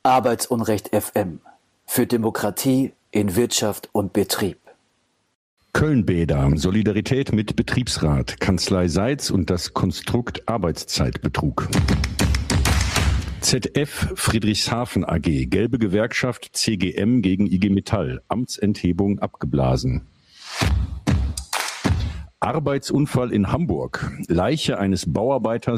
Arbeitsunrecht FM. Für Demokratie in Wirtschaft und Betrieb. Köln-Bäder, Solidarität mit Betriebsrat, Kanzlei Seitz und das Konstrukt Arbeitszeitbetrug. ZF Friedrichshafen AG, gelbe Gewerkschaft CGM gegen IG Metall, Amtsenthebung abgeblasen. Arbeitsunfall in Hamburg, Leiche eines Bauarbeiters